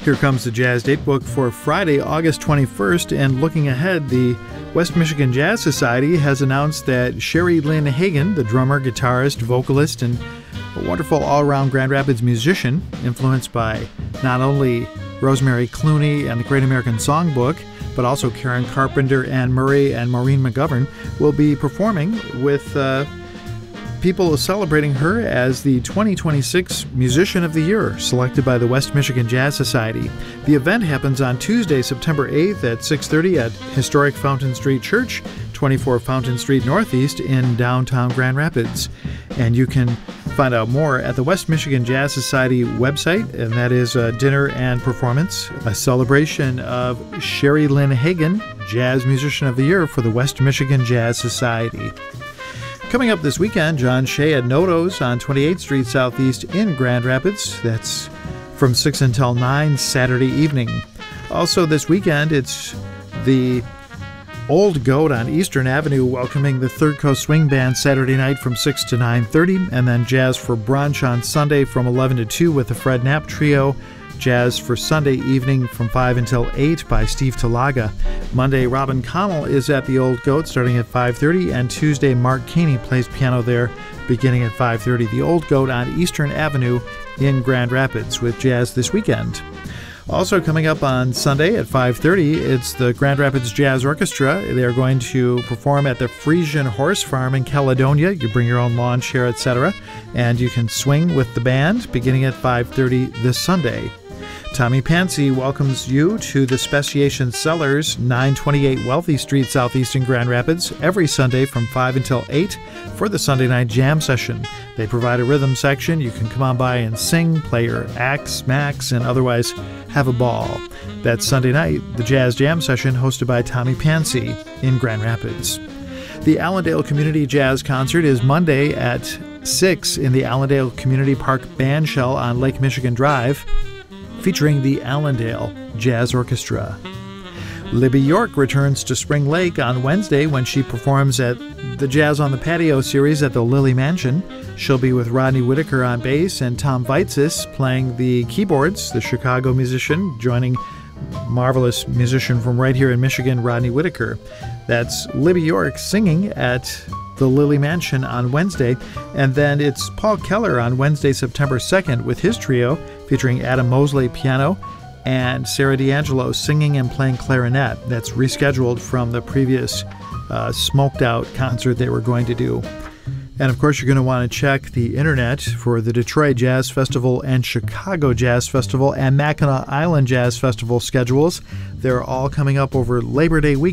Here comes the Jazz Datebook for Friday, August 21st, and looking ahead, the West Michigan Jazz Society has announced that Sherry Lynn Hagan, the drummer, guitarist, vocalist, and a wonderful all-around Grand Rapids musician, influenced by not only Rosemary Clooney and the Great American Songbook, but also Karen Carpenter, Anne Murray, and Maureen McGovern, will be performing with people celebrating her as the 2026 Musician of the Year, selected by the West Michigan Jazz Society. The event happens on Tuesday, September 8th at 6:30 at Historic Fountain Street Church, 24 Fountain Street Northeast in downtown Grand Rapids. And you can find out more at the West Michigan Jazz Society website, and that is a dinner and performance, a celebration of Sherry Lynn Hagan, Jazz Musician of the Year for the West Michigan Jazz Society. Coming up this weekend, John Shea at Noto's on 28th Street Southeast in Grand Rapids. That's from 6 until 9 Saturday evening. Also this weekend, it's the Old Goat on Eastern Avenue welcoming the Third Coast Swing Band Saturday night from 6 to 9:30, and then Jazz for Brunch on Sunday from 11 to 2 with the Fred Knapp Trio. Jazz for Sunday evening from 5 until 8 by Steve Talaga. Monday, Robin Connell is at the Old Goat starting at 5:30, and Tuesday, Mark Caney plays piano there beginning at 5:30. The Old Goat on Eastern Avenue in Grand Rapids with Jazz this weekend. Also coming up on Sunday at 5:30, it's the Grand Rapids Jazz Orchestra. They're going to perform at the Frisian Horse Farm in Caledonia. You bring your own lawn chair, etc., and you can swing with the band beginning at 5:30 this Sunday. Tommy Pansy welcomes you to the Speciation Cellars, 928 Wealthy Street, Southeast in Grand Rapids, every Sunday from 5 until 8 for the Sunday night jam session. They provide a rhythm section. You can come on by and sing, play your acts, max, and otherwise have a ball. That's Sunday night, the Jazz Jam session hosted by Tommy Pansy in Grand Rapids. The Allendale Community Jazz Concert is Monday at 6 in the Allendale Community Park Bandshell on Lake Michigan Drive, featuring the Allendale Jazz Orchestra. Libby York returns to Spring Lake on Wednesday when she performs at the Jazz on the Patio series at the Lilly Mansion. She'll be with Rodney Whitaker on bass and Tom Vaitzis playing the keyboards, the Chicago musician, joining marvelous musician from right here in Michigan, Rodney Whitaker. That's Libby York singing at the Lilly Mansion on Wednesday, and then it's Paul Keller on Wednesday, September 2nd with his trio featuring Adam Mosley piano and Sarah D'Angelo singing and playing clarinet. That's rescheduled from the previous smoked out concert they were going to do. And of course, you're going to want to check the internet for the Detroit Jazz Festival and Chicago Jazz Festival and Mackinac Island Jazz Festival schedules. They're all coming up over Labor Day weekend.